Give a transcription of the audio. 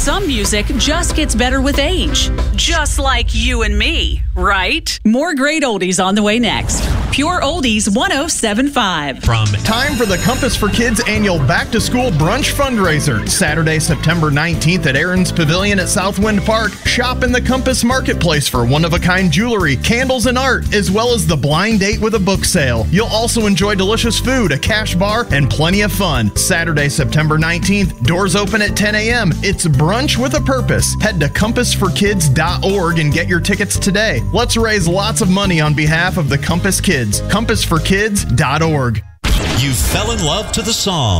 some music just gets better with age. Just like you and me, right? More great oldies on the way next. Pure Oldies 107.5. Time for the Compass for Kids annual Back to School Brunch fundraiser. Saturday, September 19th at Aaron's Pavilion at Southwind Park. Shop in the Compass Marketplace for one-of-a-kind jewelry, candles, and art, as well as the blind date with a book sale. You'll also enjoy delicious food, a cash bar, and plenty of fun. Saturday, September 19th, doors open at 10 a.m. It's brunch with a purpose. Head to compassforkids.org and get your tickets today. Let's raise lots of money on behalf of the Compass Kids. Compassforkids.org. You fell in love to the song.